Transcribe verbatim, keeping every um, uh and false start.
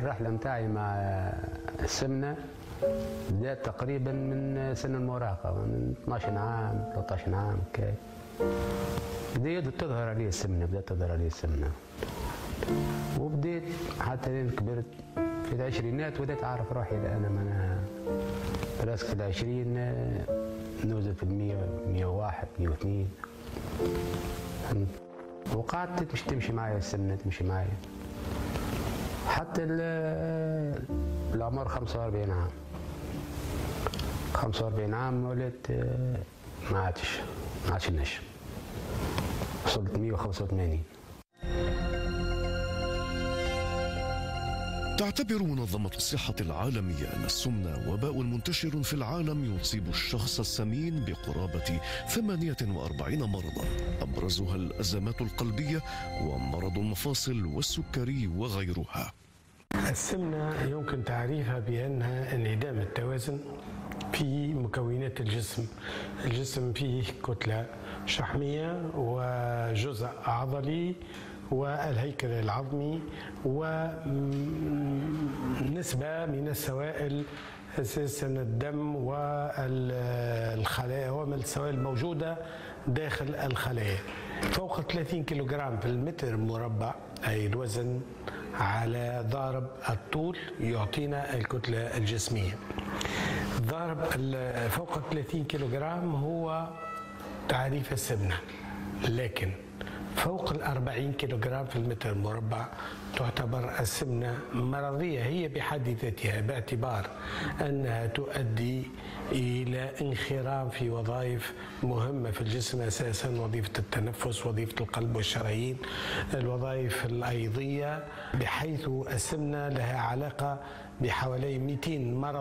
الرحلة متاعي مع السمنة بدأت تقريبا من سن المراهقة، من اثناش عام ثلاثطاش عام كي بدأت تظهر علي السمنة، بدأت تظهر علي السمنة وبديت حتى لين كبرت في العشرينات وبدأت أعرف روحي أنا أنا براسك في العشرين نوزل في المية مية وواحد مية واثنين، وقعدت مش تمشي معي السمنة تمشي معي حتى العمر خمسة وأربعين عام. خمسة وأربعين عام وليت ما عادش ما عادش نشم، وصلت مية وخمسة وثمانين. تعتبر منظمة الصحة العالمية أن السمنة وباء منتشر في العالم يصيب الشخص السمين بقرابة ثمانية وأربعين مرضا، أبرزها الأزمات القلبية ومرض المفاصل والسكري وغيرها. السمنة يمكن تعريفها بأنها انعدام التوازن في مكونات الجسم. الجسم فيه كتلة شحمية وجزء عضلي والهيكل العظمي ونسبة من السوائل أساسا الدم والخلايا ومن السوائل الموجودة داخل الخلايا. فوق ثلاثين كيلوغرام في المتر مربع أي الوزن على ضارب الطول يعطينا الكتلة الجسمية. ضارب فوق ثلاثين كيلوغرام هو تعريف السمنة، لكن فوق الأربعين كيلوغرام في المتر المربع تعتبر السمنة مرضية هي بحد ذاتها، باعتبار أنها تؤدي إلى انخرام في وظائف مهمة في الجسم أساسا، وظيفة التنفس، وظيفة القلب والشرايين، الوظائف الأيضية، بحيث السمنة لها علاقة بحوالي مئتين مرض